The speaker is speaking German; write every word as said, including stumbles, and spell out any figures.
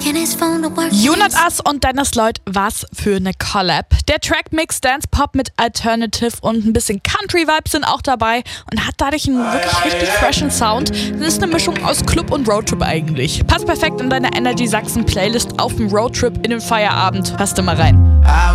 You Not Us und Dennis Lloyd, was für eine Collab. Der Track Mix Dance Pop mit Alternative und ein bisschen Country-Vibes sind auch dabei und hat dadurch einen wirklich richtig freshen Sound. Das ist eine Mischung aus Club und Roadtrip eigentlich. Passt perfekt in deine Energy Sachsen Playlist auf dem Roadtrip in den Feierabend. Hörst du mal rein.